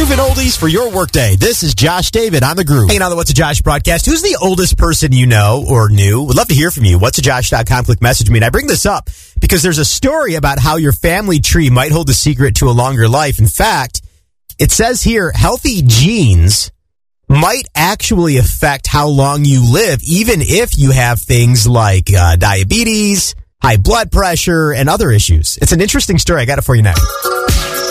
Groovin' oldies for your workday. This is Josh David on The Groove. Hanging on the What's a Josh broadcast. Who's the oldest person you know or knew? Would love to hear from you. Whatsajosh.com. Click message me. And I bring this up because there's a story about how your family tree might hold the secret to a longer life. In fact, it says here, healthy genes might actually affect how long you live, even if you have things like diabetes, high blood pressure, and other issues. It's an interesting story. I got it for you next.